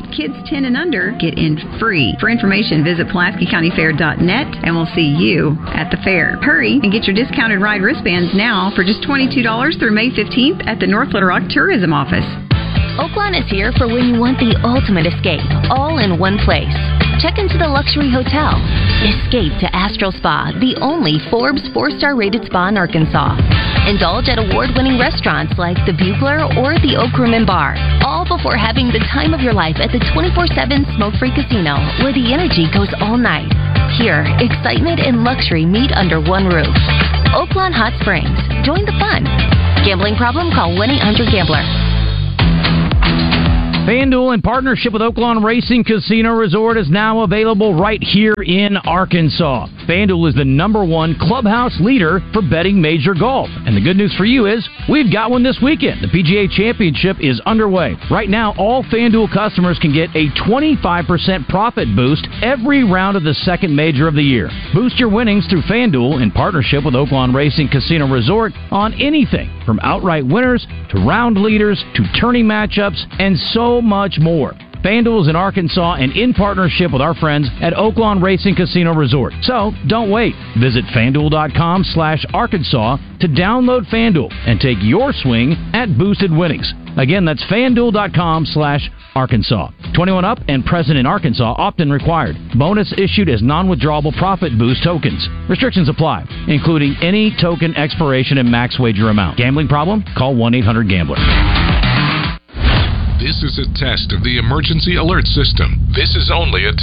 Kids 10 and under get in free. For information, visit PulaskiCountyFair.net and we'll see you at the fair. Hurry and get your discounted ride wristbands now for just $22 through May 15th at the North Little Rock Tourism Office. Oaklawn is here for when you want the ultimate escape, all in one place. Check into the luxury hotel. Escape to Astral Spa, the only Forbes 4-star rated spa in Arkansas. Indulge at award-winning restaurants like the Bugler or the Oak Room and Bar, all before having the time of your life at the 24/7 smoke-free casino, where the energy goes all night. Here, excitement and luxury meet under one roof. Oaklawn Hot Springs. Join the fun. Gambling problem? Call 1-800-GAMBLER. FanDuel, in partnership with Oaklawn Racing Casino Resort, is now available right here in Arkansas. FanDuel is the #1 clubhouse leader for betting major golf. And the good news for you is we've got one this weekend. The PGA Championship is underway. Right now, all FanDuel customers can get a 25% profit boost every round of the second major of the year. Boost your winnings through FanDuel in partnership with Oaklawn Racing Casino Resort on anything from outright winners to round leaders to tourney matchups and so much more. FanDuel is in Arkansas and in partnership with our friends at Oaklawn Racing Casino Resort. So don't wait. Visit FanDuel.com/Arkansas to download FanDuel and take your swing at boosted winnings. Again, that's FanDuel.com/Arkansas. 21 up and present in Arkansas, opt-in required. Bonus issued as non-withdrawable profit boost tokens. Restrictions apply, including any token expiration and max wager amount. Gambling problem? Call 1-800-GAMBLER. This is a test of the emergency alert system. This is only a